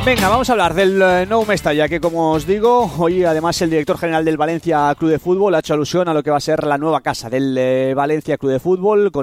Venga, vamos a hablar del Nou Mestalla, que como os digo, hoy además el director general del Valencia Club de Fútbol ha hecho alusión a lo que va a ser la nueva casa del Valencia Club de Fútbol, con